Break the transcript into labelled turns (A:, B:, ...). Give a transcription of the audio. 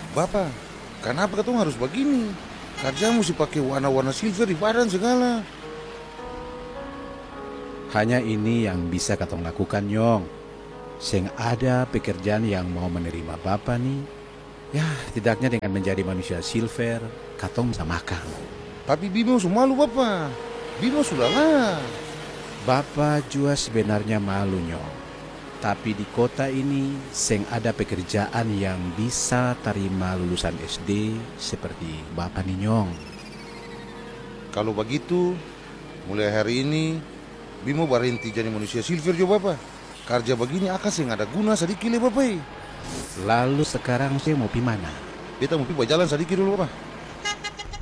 A: Bapak, kenapa ketemu harus begini? Kerja mesti pakai warna-warna silver di badan segala.
B: Hanya ini yang bisa katong lakukan, Nyong. Seng ada pekerjaan yang mau menerima Bapak nih. Ya, tidaknya dengan menjadi manusia silver, katong bisa makan.
A: Tapi Bimo sudah malu Bapak. Bimo sudah lah.
B: Bapak juga sebenarnya malu, Nyong. Tapi di kota ini, seng ada pekerjaan yang bisa terima lulusan SD seperti Bapak nih, Nyong.
A: Kalau begitu, mulai hari ini Bimo berhenti jadi manusia silver jo Bapak. Kerja begini akan sih ada guna sedikit le Bapak.
B: Lalu sekarang saya mau pi mana?
A: Beta mau pi berjalan sedikit dulu Bapak.